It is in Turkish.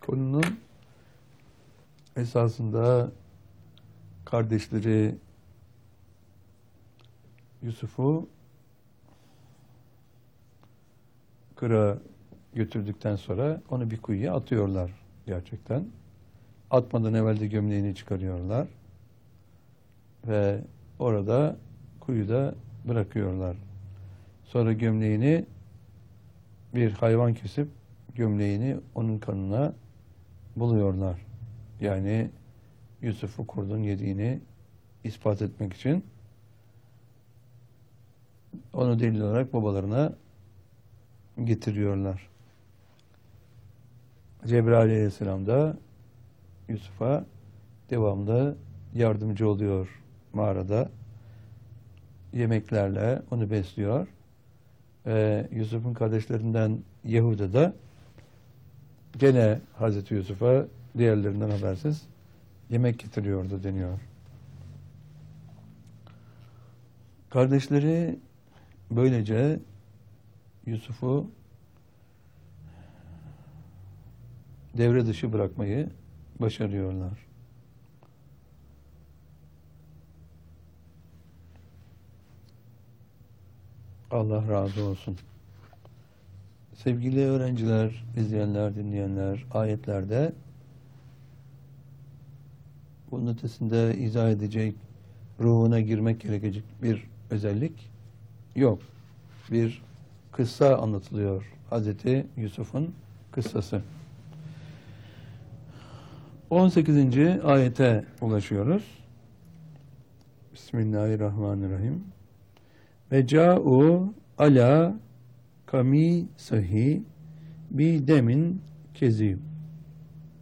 Konunun esasında kardeşleri Yusuf'u Kır'a götürdükten sonra onu bir kuyuya atıyorlar gerçekten. Atmadan evvel de gömleğini çıkarıyorlar ve orada kuyuda bırakıyorlar. Sonra gömleğini bir hayvan kesip gömleğini onun kanına buluyorlar. Yani Yusuf'u kurdun yediğini ispat etmek için onu delil olarak babalarına getiriyorlar. Cebrail Aleyhisselam da Yusuf'a devamlı yardımcı oluyor mağarada. Yemeklerle onu besliyor. Ve Yusuf'un kardeşlerinden Yehuda da gene Hazreti Yusuf'a diğerlerinden habersiz yemek getiriyordu deniyor. Kardeşleri böylece Yusuf'u devre dışı bırakmayı başarıyorlar. Allah razı olsun. Sevgili öğrenciler, izleyenler, dinleyenler, ayetlerde bunun ötesinde izah edecek, ruhuna girmek gerekecek bir özellik yok. Bir kıssa anlatılıyor. Hazreti Yusuf'un kıssası. 18. ayete ulaşıyoruz. Bismillahirrahmanirrahim. Ve câ'u alâ kamîsahi bi demin kezîb.